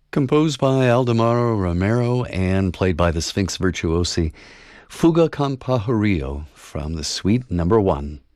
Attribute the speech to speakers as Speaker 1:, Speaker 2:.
Speaker 1: Composed by Aldemaro Romero and played by the Sphinx Virtuosi, Fuga con Pajarillo from the Suite Number 1.